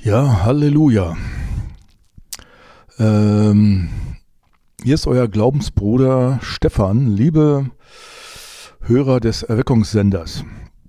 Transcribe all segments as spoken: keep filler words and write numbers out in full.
Ja, Halleluja. Ähm, hier ist euer Glaubensbruder Stefan, liebe Hörer des Erweckungssenders.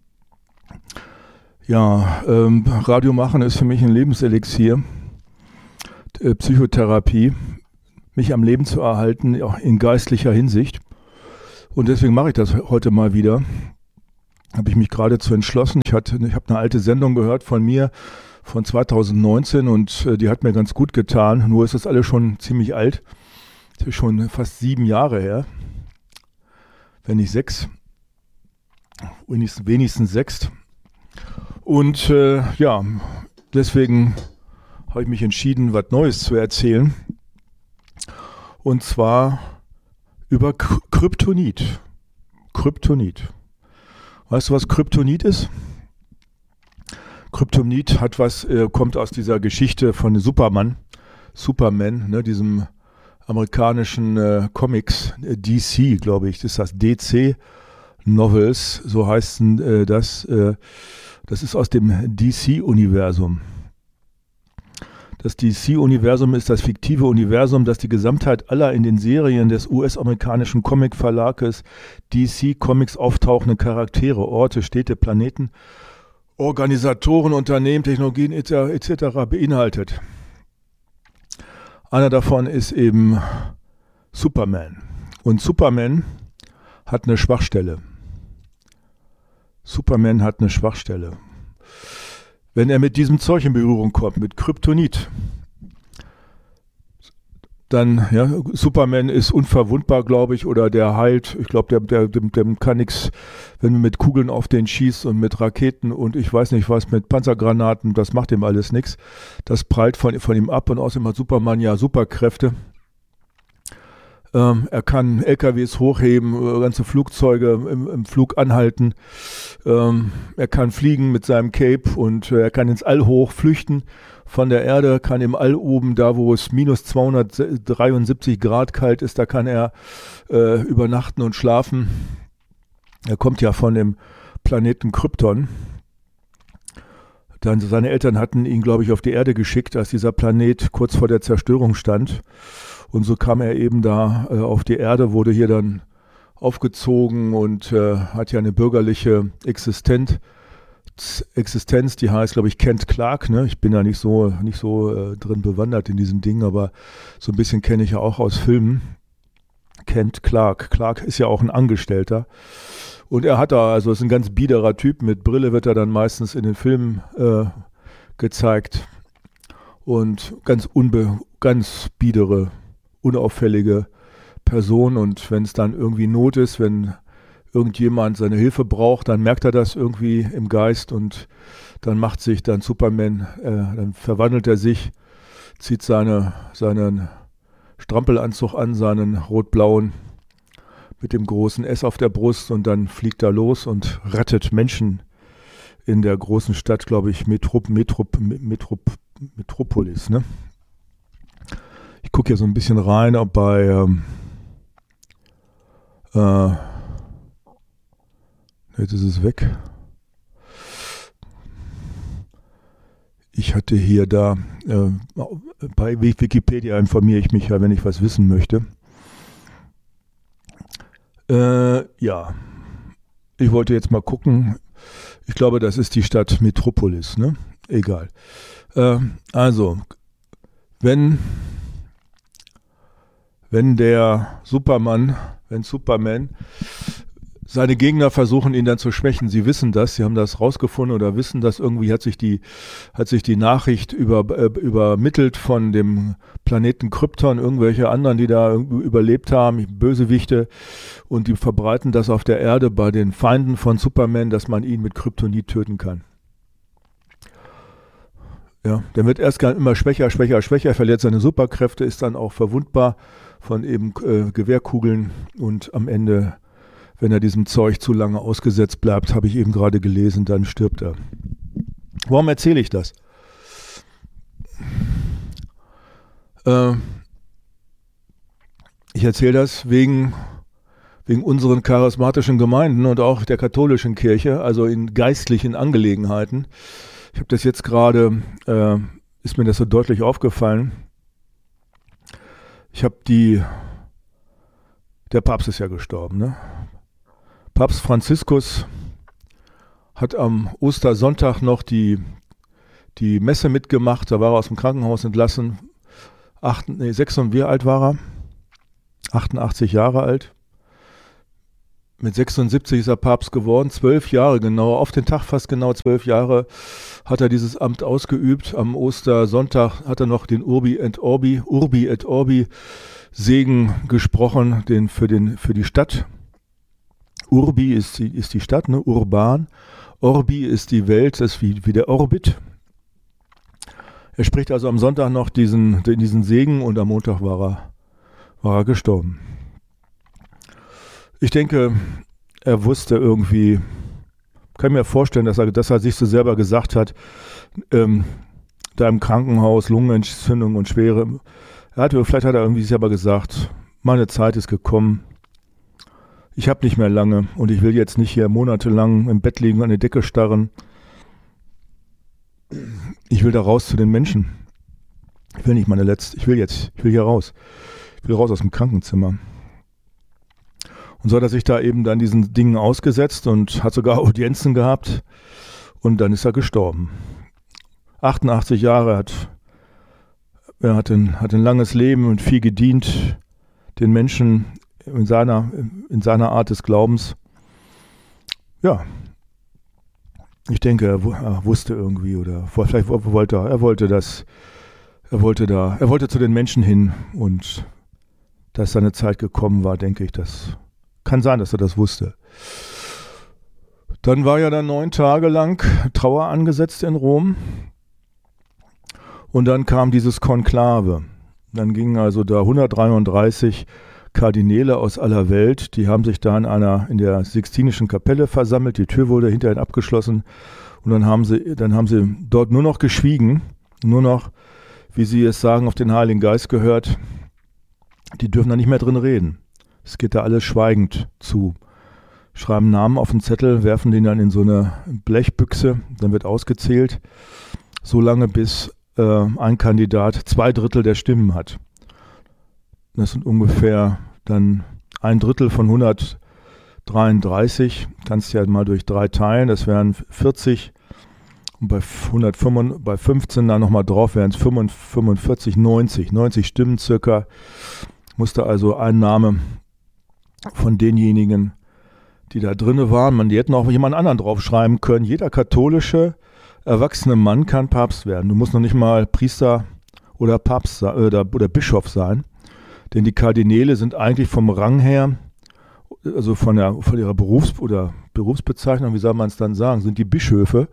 Ja, ähm, Radio machen ist für mich ein Lebenselixier, äh, Psychotherapie, mich am Leben zu erhalten, auch in geistlicher Hinsicht. Und deswegen mache ich das heute mal wieder. Habe ich mich geradezu entschlossen. Ich, hatte, ich habe eine alte Sendung gehört von mir, von zweitausendneunzehn, und äh, die hat mir ganz gut getan. Nur ist das alles schon ziemlich alt. Das ist schon fast sieben Jahre her. Wenn nicht sechs. Wenigstens, wenigstens sechs. Und äh, ja, deswegen habe ich mich entschieden, was Neues zu erzählen. Und zwar über K- Kryptonit. Kryptonit. Weißt du, was Kryptonit ist? Kryptonit hat was, äh, kommt aus dieser Geschichte von Superman, Superman, ne, diesem amerikanischen äh, Comics, äh, D C, glaube ich, das ist das D C Novels, so heißen äh, das. Äh, das ist aus dem D C-Universum. Das D C-Universum ist das fiktive Universum, das die Gesamtheit aller in den Serien des U S-amerikanischen Comic-Verlages D C Comics auftauchenden Charaktere, Orte, Städte, Planeten, Organisatoren, Unternehmen, Technologien et cetera beinhaltet. Einer davon ist eben Superman. Und Superman hat eine Schwachstelle. Superman hat eine Schwachstelle. Wenn er mit diesem Zeug in Berührung kommt, mit Kryptonit, dann, ja, Superman ist unverwundbar, glaube ich, oder der heilt, ich glaube, der, der, dem, dem kann nichts, wenn man mit Kugeln auf den schießt und mit Raketen und ich weiß nicht was, mit Panzergranaten, das macht ihm alles nichts. Das prallt von, von ihm ab und außerdem hat Superman ja Superkräfte. Ähm, er kann L K Ws hochheben, ganze Flugzeuge im, im Flug anhalten. Ähm, er kann fliegen mit seinem Cape und äh, er kann ins All hoch flüchten von der Erde, kann im All oben, da wo es minus zweihundertdreiundsiebzig Grad kalt ist, da kann er äh, übernachten und schlafen. Er kommt ja von dem Planeten Krypton. Dann, seine Eltern hatten ihn, glaube ich, auf die Erde geschickt, als dieser Planet kurz vor der Zerstörung stand. Und so kam er eben da äh, auf die Erde, wurde hier dann aufgezogen und äh, hat ja eine bürgerliche Existenz, Existenz, die heißt, glaube ich, Kent Clark. Ne? Ich bin da nicht so, nicht so äh, drin bewandert in diesen Dingen, aber so ein bisschen kenne ich ja auch aus Filmen. Kent Clark. Clark ist ja auch ein Angestellter. Und er hat da, also ist ein ganz biederer Typ, mit Brille wird er dann meistens in den Filmen äh, gezeigt. Und ganz unbe, ganz biedere, unauffällige Person. Und wenn es dann irgendwie Not ist, wenn irgendjemand seine Hilfe braucht, dann merkt er das irgendwie im Geist und dann macht sich dann Superman, äh, dann verwandelt er sich, zieht seine, seinen Strampelanzug an, seinen rot-blauen mit dem großen S auf der Brust und dann fliegt er los und rettet Menschen in der großen Stadt, glaube ich, Metrop, Metrop, Metrop, Metropolis. Ne? Ich gucke hier so ein bisschen rein, ob bei ähm, äh, jetzt ist es weg. Ich hatte hier da, äh, bei Wikipedia informiere ich mich ja, wenn ich was wissen möchte. Äh, ja, ich wollte jetzt mal gucken. Ich glaube, das ist die Stadt Metropolis, ne? Egal. Äh, also, wenn, wenn der Superman, wenn Superman seine Gegner versuchen, ihn dann zu schwächen. Sie wissen das, sie haben das rausgefunden oder wissen das. Irgendwie hat sich die, hat sich die Nachricht über, äh, übermittelt von dem Planeten Krypton, irgendwelche anderen, die da überlebt haben, Bösewichte, und die verbreiten das auf der Erde bei den Feinden von Superman, dass man ihn mit Kryptonit töten kann. Ja, der wird erst immer schwächer, schwächer, schwächer, verliert seine Superkräfte, ist dann auch verwundbar von eben äh, Gewehrkugeln und am Ende, wenn er diesem Zeug zu lange ausgesetzt bleibt, habe ich eben gerade gelesen, dann stirbt er. Warum erzähle ich das? Äh, ich erzähle das wegen, wegen unseren charismatischen Gemeinden und auch der katholischen Kirche, also in geistlichen Angelegenheiten. Ich habe das jetzt gerade äh, ist mir das so deutlich aufgefallen. Ich habe die, der Papst ist ja gestorben, ne? Papst Franziskus hat am Ostersonntag noch die, die Messe mitgemacht, da war er aus dem Krankenhaus entlassen. Acht, nee, sechs und wie alt war er? achtundachtzig Jahre alt. Mit sechsundsiebzig ist er Papst geworden, zwölf Jahre genau, auf den Tag fast genau zwölf Jahre hat er dieses Amt ausgeübt. Am Ostersonntag hat er noch den Urbi et Orbi, Urbi et Orbi Segen gesprochen, den für, den, für die Stadt. Urbi ist die, ist die Stadt, ne? Urban. Orbi ist die Welt, das ist wie, wie der Orbit. Er spricht also am Sonntag noch diesen, diesen Segen und am Montag war er, war er gestorben. Ich denke, er wusste irgendwie, kann mir vorstellen, dass er, dass er sich so selber gesagt hat, ähm, da im Krankenhaus, Lungenentzündung und schwere, er hatte, vielleicht hat er irgendwie selber gesagt, meine Zeit ist gekommen, ich habe nicht mehr lange und ich will jetzt nicht hier monatelang im Bett liegen, an die Decke starren. Ich will da raus zu den Menschen. Ich will nicht meine letzte, ich will jetzt, ich will hier raus. Ich will raus aus dem Krankenzimmer. Und so hat er sich da eben dann diesen Dingen ausgesetzt und hat sogar Audienzen gehabt und dann ist er gestorben. achtundachtzig Jahre, hat, er hat ein, hat ein langes Leben und viel gedient den Menschen in seiner, in seiner Art des Glaubens. Ja, ich denke, er, er wusste irgendwie oder vielleicht wollte er, er wollte das, er wollte da, er wollte zu den Menschen hin und dass seine Zeit gekommen war, denke ich, das kann sein, dass er das wusste. Dann war ja dann neun Tage lang Trauer angesetzt in Rom und dann kam dieses Konklave. Dann gingen also da hundertdreiunddreißig Kardinäle aus aller Welt, die haben sich da in einer, in der Sixtinischen Kapelle versammelt, die Tür wurde hinterher abgeschlossen und dann haben sie, dann haben sie dort nur noch geschwiegen, nur noch, wie sie es sagen, auf den Heiligen Geist gehört, die dürfen da nicht mehr drin reden. Es geht da alles schweigend zu. Schreiben Namen auf den Zettel, werfen den dann in so eine Blechbüchse, dann wird ausgezählt, so lange bis äh, ein Kandidat zwei Drittel der Stimmen hat. Das sind ungefähr dann ein Drittel von hundertdreiunddreißig. Kannst du ja mal durch drei teilen. Das wären vierzig. Und bei, hundertfünf, bei fünfzehn dann nochmal drauf wären es fünfundvierzig, neunzig. neunzig Stimmen circa. Musste also ein Name von denjenigen, die da drin waren. Man, die hätten auch jemand anderen draufschreiben können. Jeder katholische, erwachsene Mann kann Papst werden. Du musst noch nicht mal Priester oder Papst oder, oder Bischof sein. Denn die Kardinäle sind eigentlich vom Rang her, also von, der, von ihrer Berufs- oder Berufsbezeichnung, wie soll man es dann sagen, sind die Bischöfe.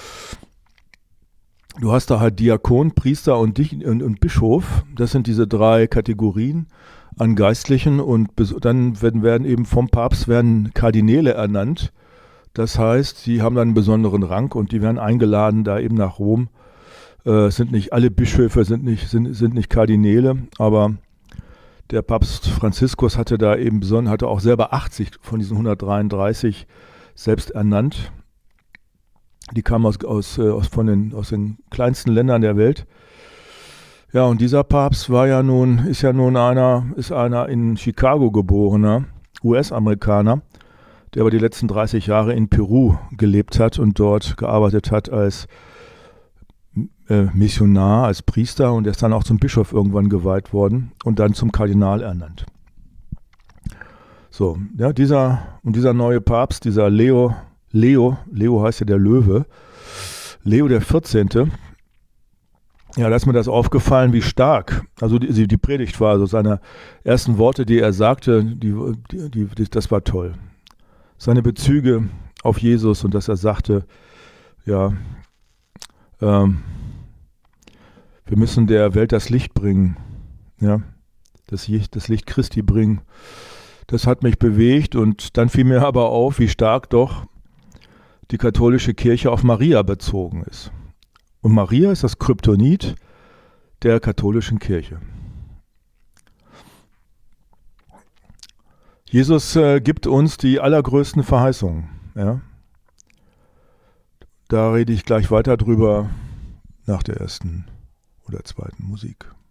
Du hast da halt Diakon, Priester und, und, und Bischof. Das sind diese drei Kategorien an Geistlichen. Und dann werden, werden eben vom Papst werden Kardinäle ernannt. Das heißt, sie haben dann einen besonderen Rang und die werden eingeladen da eben nach Rom. Äh, sind nicht alle Bischöfe, sind nicht, sind, sind nicht Kardinäle, aber der Papst Franziskus hatte da eben besonders, hatte auch selber achtzig von diesen hundertdreiunddreißig selbst ernannt. Die kamen aus, aus, aus, von den, aus den kleinsten Ländern der Welt. Ja, und dieser Papst war ja nun, ist ja nun einer, ist einer in Chicago geborener U S-Amerikaner, der aber die letzten dreißig Jahre in Peru gelebt hat und dort gearbeitet hat als Äh, Missionar, als Priester und er ist dann auch zum Bischof irgendwann geweiht worden und dann zum Kardinal ernannt. So, ja, dieser und dieser neue Papst, dieser Leo, Leo, Leo heißt ja der Löwe, Leo der vierzehnte. Ja, da ist mir das aufgefallen, wie stark, also die, die Predigt war, also seine ersten Worte, die er sagte, die, die, die, das war toll. Seine Bezüge auf Jesus und dass er sagte, ja, ähm, wir müssen der Welt das Licht bringen, ja, das Licht, das Licht Christi bringen. Das hat mich bewegt und dann fiel mir aber auf, wie stark doch die katholische Kirche auf Maria bezogen ist. Und Maria ist das Kryptonit der katholischen Kirche. Jesus äh, gibt uns die allergrößten Verheißungen. Ja? Da rede ich gleich weiter drüber nach der ersten oder zweiten Musik.